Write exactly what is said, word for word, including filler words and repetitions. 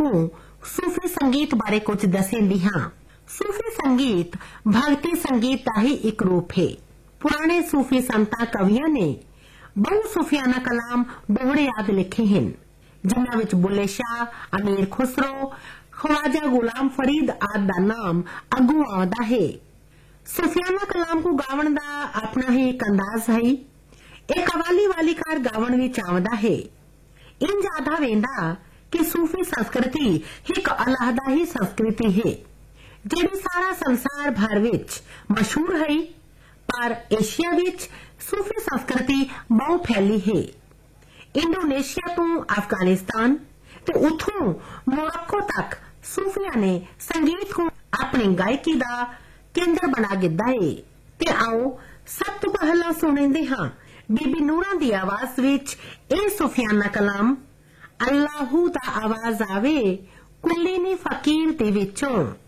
ਤੁਹਾਨੂੰ ਸੂਫੀ ਸੰਗੀਤ ਬਾਰੇ ਕੁਝ ਦੱਸੇਂਦੀ ਹਾਂ। ਸੂਫੀ ਸੰਗੀਤ ਭਗਤੀ ਸੰਗੀਤ ਦਾ ਹੀ ਇੱਕ ਰੂਪ ਹੈ। ਪੁਰਾਣੇ ਸੂਫੀ ਸੰਤਾਂ ਕਵੀਆਂ ਨੇ ਬਹੁ ਸੂਫੀਆਨਾ ਕਲਾਮ ਦੋਹੜੇ ਆਦਿ ਲਿਖੇ ਹਨ, ਜਿਨ੍ਹਾਂ ਵਿੱਚ ਬੁੱਲੇ ਸ਼ਾਹ, ਅਮੀਰ ਖੁਸਰੋ, ਖਵਾਜਾ ਗੁਲਾਮ ਫਰੀਦ ਆਦਿ ਦਾ ਨਾਮ ਅੱਗੋਂ ਆਉਂਦਾ ਹੈ। ਸੂਫੀਆਨਾ ਕਲਾਮ ਨੂੰ ਗਾਵਣ ਦਾ ਆਪਣਾ ਹੀ ਇੱਕ ਅੰਦਾਜ਼ ਹੈ। ਇਹ ਕਵਾਲੀ ਵਾਲੀਕਾਰ ਗਾਵਣ ਵਿੱਚ ਆਉਂਦਾ ਹੈ। ਇੰਜ ਆਦਾ ਵੇਂਦਾ ਕਿ ਸੂਫੀ ਸੰਸਕ੍ਰਿਤੀ ਇੱਕ ਅਲੱਹਦਾ ਹੀ ਸੰਸਕ੍ਰਿਤੀ ਹੈ, ਜਿਹੜੀ ਸਾਰਾ ਸੰਸਾਰ ਭਰ ਵਿੱਚ ਮਸ਼ਹੂਰ ਹੈ। ਪਰ ਏਸ਼ੀਆ ਵਿੱਚ ਸੂਫੀ ਸੰਸਕ੍ਰਿਤੀ ਬਹੁਤ ਫੈਲੀ ਹੈ। ਇੰਡੋਨੇਸ਼ੀਆ ਤੋਂ ਅਫਗਾਨਿਸਤਾਨ ਤੇ ਉਥੋਂ ਮੋਰੋਕੋ ਤੱਕ ਸੂਫੀਆਂ ਨੇ ਸੰਗੀਤ ਨੂੰ ਆਪਣੀ ਗਾਇਕੀ ਦਾ ਕੇਂਦਰ ਬਣਾ ਦਿੱਤਾ ਹੈ। ਤੇ ਆਓ ਸਭ ਤੋਂ ਪਹਿਲਾਂ ਸੁਣਦੇ ਹਾਂ ਬੀਬੀ ਨੂਰਾਂ ਦੀ ਆਵਾਜ਼ ਵਿੱਚ ਇਹ ਸੂਫੀਆਨਾ ਕਲਾਮ ਅੱਲਾਹੂ ਦਾ ਆਵਾਜ਼ ਆਵੇ ਕੁੱਲੀ ਨੀ ਫਕੀਰ ਦੇ ਵਿੱਚੋਂ।